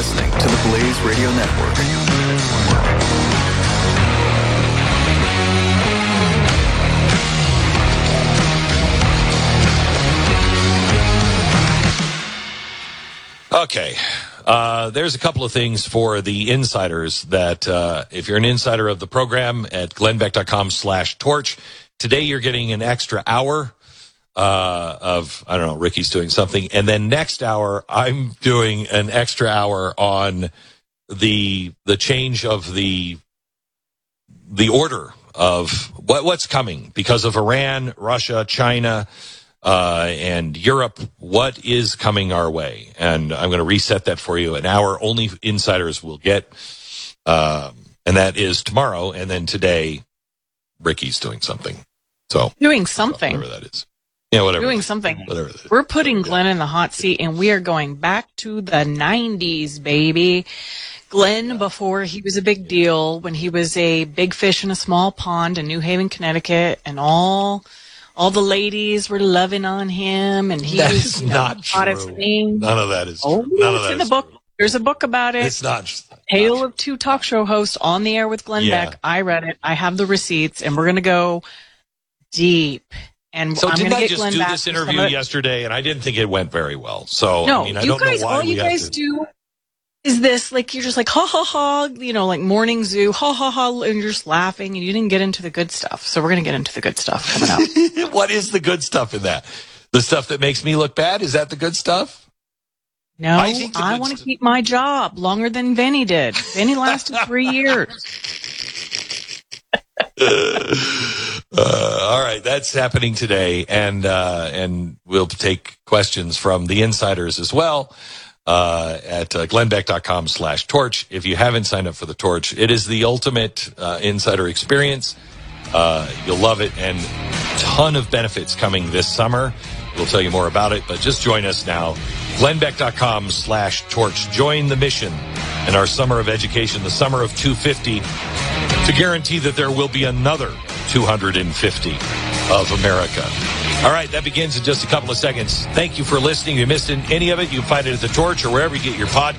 listening to the Blaze Radio Network. Okay. There's a couple of things for the insiders that if you're an insider of the program at glennbeck.com/torch, today you're getting an extra hour of, I don't know, Ricky's doing something. And then next hour, I'm doing an extra hour on the change of the order of what's coming because of Iran, Russia, China, and Europe. What is coming our way? And I'm going to reset that for you. An hour only insiders will get. And that is tomorrow. And then today, Ricky's doing something. So doing something. Whatever that is. Yeah, whatever. Doing something. Whatever that is. We're putting Glenn in the hot seat, and we are going back to the 90s, baby. Glenn, before he was a big deal, when he was a big fish in a small pond in New Haven, Connecticut, and all the ladies were loving on him, and he that was is not hottest true. thing. None of that is true. None of that in the book. True. There's a book about it. It's not. Tale of Two Talk Show Hosts on the Air with Glenn Beck. I read it. I have the receipts, and we're going to go deep. And so I'm didn't I get just Glenn do back this interview yesterday, and I didn't think it went very well. So no, I mean, I you don't guys, know why all you guys do is this, like, you're just like, ha, ha, ha, like morning zoo, ha, ha, ha, and you're just laughing, and you didn't get into the good stuff. So we're going to get into the good stuff coming up. What is the good stuff in that? The stuff that makes me look bad? Is that the good stuff? No, I want to keep my job longer than Vinny did. Vinny lasted 3 years. All right, that's happening today, and we'll take questions from the insiders as well at glennbeck.com/torch. If you haven't signed up for the Torch, it is the ultimate insider experience. You'll love it, and a ton of benefits coming this summer. We'll tell you more about it, but just join us now. glennbeck.com/torch. Join the mission in our summer of education, the summer of 250, to guarantee that there will be another 250 of America. All right, that begins in just a couple of seconds. Thank you for listening. If you missed any of it, you can find it at The Torch or wherever you get your podcast.